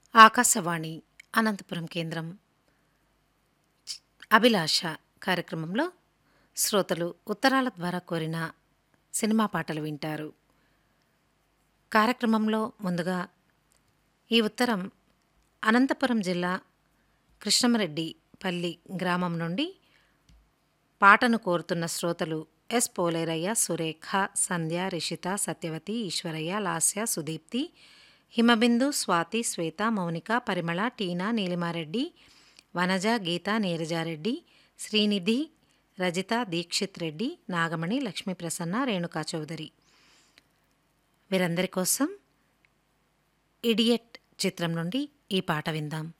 ఆకాశవాణి అనంతపురం కేంద్రం అభిలాష కార్యక్రమంలో శ్రోతలు ఉత్తరాల ద్వారా కోరిన సినిమా పాటలు వింటారు. కార్యక్రమంలో ముందుగా ఈ ఉత్తరం అనంతపురం జిల్లా కృష్ణమరెడ్డిపల్లి గ్రామం నుండి పాటను కోరుతున్న శ్రోతలు ఎస్ పోలేరయ్య, సురేఖ, సంధ్య, రిషిత, సత్యవతి, ఈశ్వరయ్య, లాస్య, సుదీప్తి, హిమబిందు, స్వాతి, శ్వేత, మౌనిక, పరిమళ, టీనా, నీలిమారెడ్డి, వనజ, గీత, నీరజారెడ్డి, శ్రీనిధి, రజిత, దీక్షిత్ రెడ్డి, నాగమణి, లక్ష్మీప్రసన్న, రేణుకా చౌదరి. వీరందరి కోసం ఇడియట్ చిత్రం నుండి ఈ పాట విందాం.